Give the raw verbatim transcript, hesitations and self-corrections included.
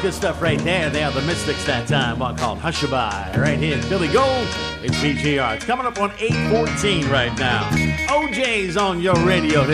good stuff right there. They are the Mystics that time. One called Hushabye. Right here in Billy Gold. It's P G R. It's coming up on eight fourteen right now. O J's on your radio.